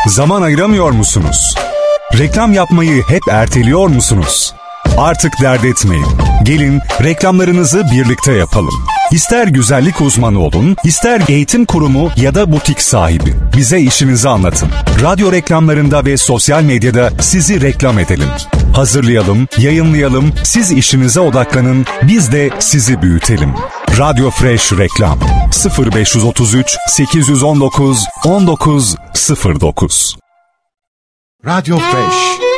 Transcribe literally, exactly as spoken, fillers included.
Zaman ayıramıyor musunuz? Reklam yapmayı hep erteliyor musunuz? Artık dert etmeyin. Gelin reklamlarınızı birlikte yapalım. İster güzellik uzmanı olun, ister eğitim kurumu ya da butik sahibi. Bize işinizi anlatın. Radyo reklamlarında ve sosyal medyada sizi reklam edelim. Hazırlayalım, yayınlayalım, siz işinize odaklanın, biz de sizi büyütelim. Radyo Fresh Reklam sıfır beş otuz üç sekiz yüz on dokuz on dokuz sıfır dokuz. Radyo Fresh